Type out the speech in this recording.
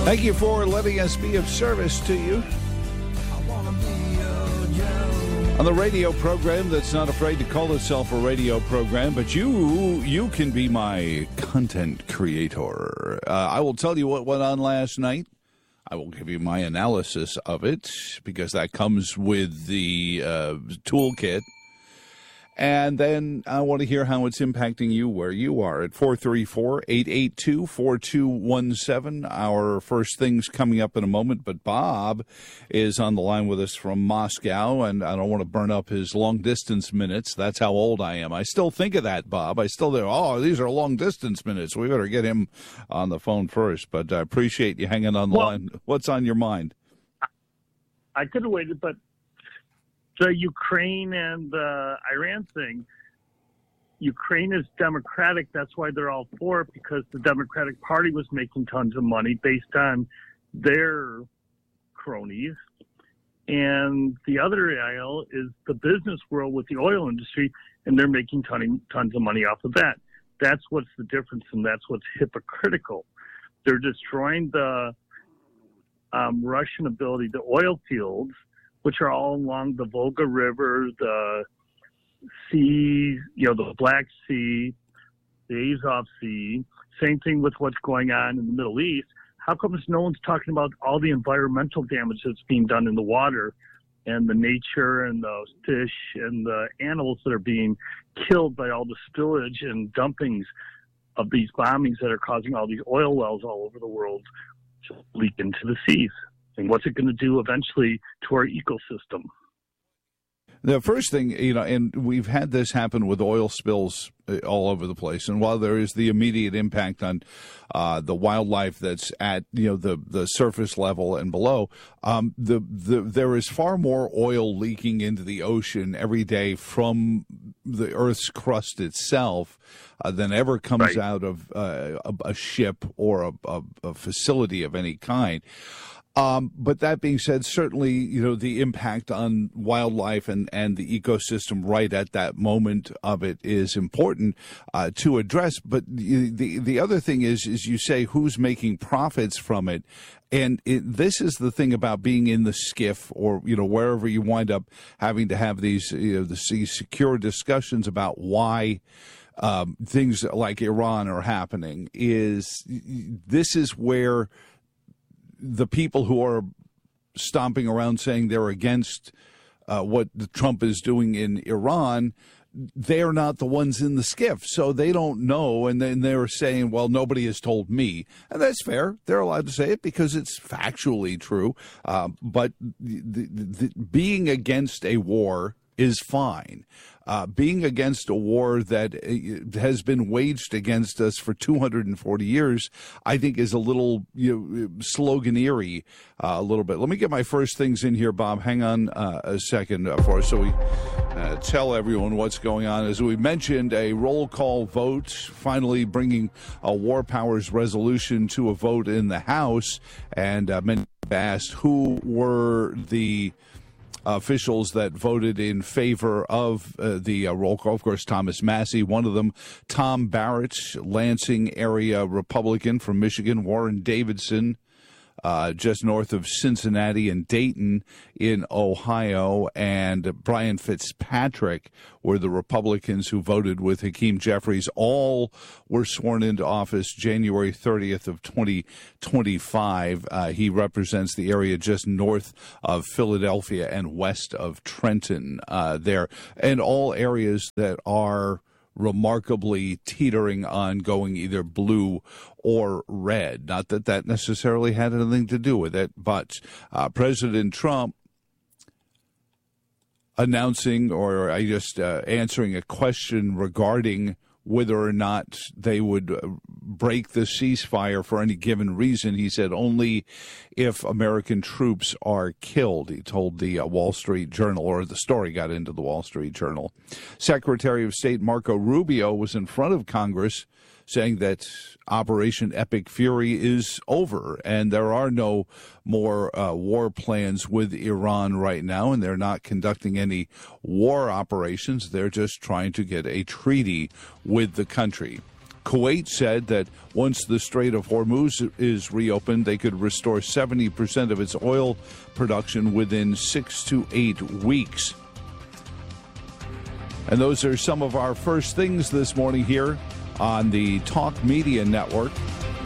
Thank you for letting us be of service to you on the radio program that's not afraid to call itself a radio program, but you can be my content creator. I will tell you what went on last night. I will give you my analysis of it because that comes with the toolkit. And then I want to hear how it's impacting you where you are at 434-882-4217. Our first thing's coming up in a moment, but Bob is on the line with us from Moscow, and I don't want to burn up his long-distance minutes. That's how old I am. I still think of that, Bob. I still think, these are long-distance minutes. We better get him on the phone first, but I appreciate you hanging on the line. What's on your mind? I could have waited, but the Ukraine and the Iran thing, Ukraine is Democratic. That's why they're all for it, because the Democratic Party was making tons of money based on their cronies. And the other aisle is the business world with the oil industry, and they're making tons of money off of that. That's what's the difference, and that's what's hypocritical. They're destroying the Russian ability, the oil fields, which are all along the Volga River, the sea, the Black Sea, the Azov Sea. Same thing with what's going on in the Middle East. How come no one's talking about all the environmental damage that's being done in the water and the nature and the fish and the animals that are being killed by all the spillage and dumpings of these bombings that are causing all these oil wells all over the world to leak into the seas? And what's it going to do eventually to our ecosystem? The first thing, and we've had this happen with oil spills all over the place. And while there is the immediate impact on the wildlife that's at the surface level and below, there is far more oil leaking into the ocean every day from the Earth's crust itself than ever comes out of a ship or a facility of any kind. But that being said, certainly, the impact on wildlife and the ecosystem right at that moment of it is important to address. But the other thing is you say who's making profits from it. And this is the thing about being in the skiff or, wherever you wind up having to have these secure discussions about why things like Iran are happening this is where the people who are stomping around saying they're against what Trump is doing in Iran, they're not the ones in the skiff, so they don't know. And then they're saying, well, nobody has told me. And that's fair. They're allowed to say it because it's factually true. But being against a war is fine. Being against a war that has been waged against us for 240 years, I think is a little sloganeering a little bit. Let me get my first things in here, Bob. Hang on a second for us so we tell everyone what's going on. As we mentioned, a roll call vote finally bringing a war powers resolution to a vote in the House. And many have asked who were the officials that voted in favor of the roll call. Of course, Thomas Massie, one of them. Tom Barrett, Lansing area Republican from Michigan. Warren Davidson, just north of Cincinnati, and Dayton in Ohio. And Brian Fitzpatrick were the Republicans who voted with Hakeem Jeffries. All were sworn into office January 30th of 2025. He represents the area just north of Philadelphia and west of Trenton there, and all areas that are remarkably teetering on going either blue or red. Not that that necessarily had anything to do with it, but President Trump announcing or answering a question regarding whether or not they would break the ceasefire for any given reason. He said only if American troops are killed, he told the Wall Street Journal, or the story got into the Wall Street Journal. Secretary of State Marco Rubio was in front of Congress saying that Operation Epic Fury is over and there are no more war plans with Iran right now, and they're not conducting any war operations. They're just trying to get a treaty with the country. Kuwait said that once the Strait of Hormuz is reopened, they could restore 70% of its oil production within 6 to 8 weeks. And those are some of our first things this morning here on the Talk Media Network.